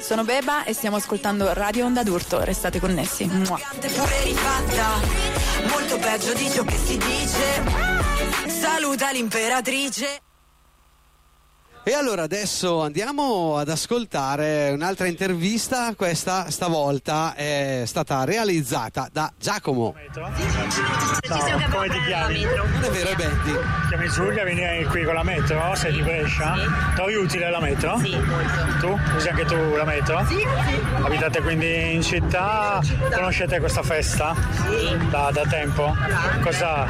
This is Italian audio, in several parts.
sono Beba e stiamo ascoltando Radio Onda d'Urto. Restate connessi. Mua. Pure rifatta, molto peggio di ciò che si dice. Saluta l'imperatrice. E allora adesso andiamo ad ascoltare un'altra intervista. Questa stavolta è stata realizzata da Giacomo. Ciao, come ti chiami? Non è vero, è Betty. Ti chiami Giulia, vieni qui con la metro? Sei di Brescia? Sì. Trovi utile la metro? Sì, molto. Tu? Usi anche tu la metro? Sì. Abitate quindi in città? Conoscete questa festa? Sì. Da tempo? Cosa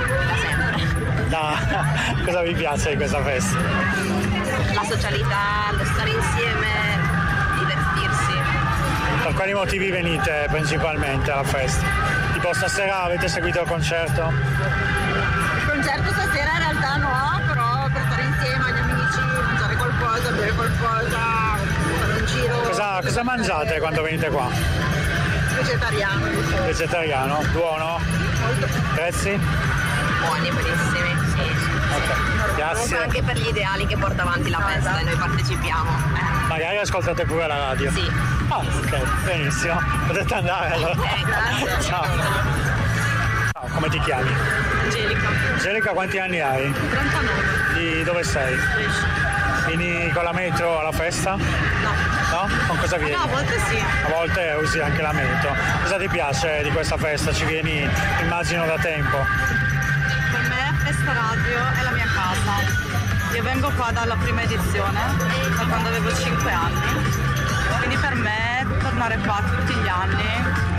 vi piace di questa festa? La socialità, lo stare insieme, divertirsi. Per quali motivi venite principalmente alla festa? Tipo stasera avete seguito il concerto? Il concerto stasera in realtà no, però per stare insieme agli amici, mangiare qualcosa, bere qualcosa, fare un giro. Cosa mangiate quando venite qua? Vegetariano. Vegetariano? Buono? Molto. Prezzi? Buoni, buonissimi, sì. Ok, grazie. Anche per gli ideali che porta avanti la festa e noi partecipiamo. Magari ascoltate pure la radio. Sì. Ah, ok, benissimo. Potete andare allora. Grazie. Ciao. Ciao, come ti chiami? Angelica. Angelica, quanti anni hai? 39. Di dove sei? Vieni con la metro alla festa? No. No? Con cosa vieni? No, a volte sì. A volte usi anche la metro. Cosa ti piace di questa festa? Ci vieni, immagino, da tempo. Per me Festa Radio è la mia casa. Io vengo qua dalla prima edizione, da quando avevo 5 anni. Quindi per me tornare qua tutti gli anni,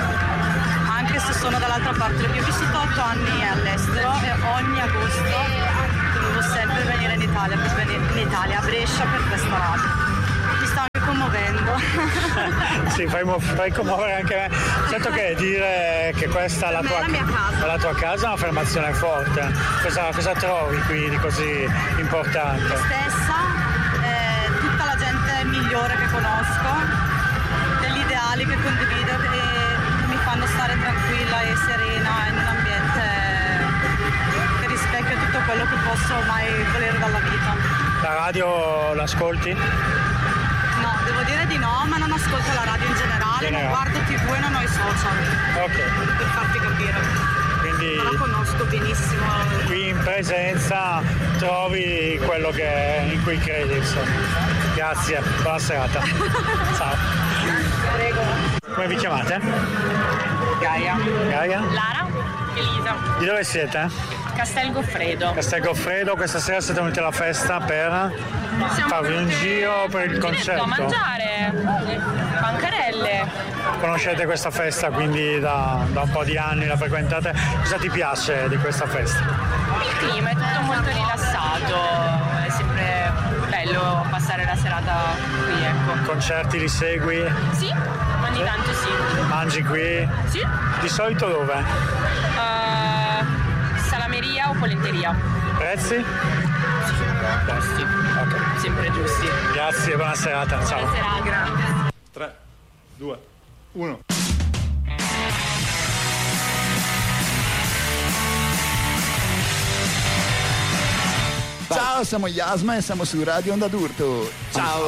anche se sono dall'altra parte, io ho vissuto 8 anni all'estero e ogni agosto dovevo sempre venire in Italia, a Brescia per Festa Radio. Mi sta anche commuovendo. Sì, fai commuovere anche me. Certo che dire che questa è la tua casa è un'affermazione forte. Cosa trovi qui di così importante? Me stessa, tutta la gente migliore che conosco, degli ideali che condivido e mi fanno stare tranquilla e serena in un ambiente che rispecchia tutto quello che posso mai volere dalla vita. La radio l'ascolti? No, devo dire di no, ma non ascolto la radio in generale, non guardo TV e non ho i social. Ok. Per farti capire. Quindi ma la conosco benissimo. Qui in presenza trovi quello in cui credi, insomma. Grazie, buona serata. Ciao. Prego. Come vi chiamate? Gaia. Gaia? Lara. Elisa. Di dove siete? Castel Goffredo. Castel Goffredo, questa sera siete venuti alla festa per farvi un giro per il concerto. A mangiare, bancarelle. Conoscete questa festa quindi da un po' di anni, la frequentate. Cosa ti piace di questa festa? Il clima è tutto molto rilassato, è sempre bello passare la serata qui, ecco. Concerti li segui? Sì, ogni tanto sì. Mangi qui? Sì. Di solito dove? Salameria o polenteria. Prezzi? Posti. Ok. Sempre giusti. Grazie, buona serata. Ciao. Buona serata. Grazie. 3, 2, 1. Ciao, siamo Yasma e siamo su Radio Onda d'Urto. Ciao.